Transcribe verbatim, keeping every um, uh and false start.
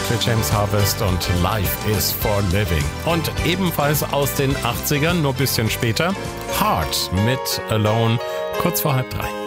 für James Harvest und Life is for Living. Und ebenfalls aus den achtzigern, nur ein bisschen später, Heart mit Alone, kurz vor halb drei.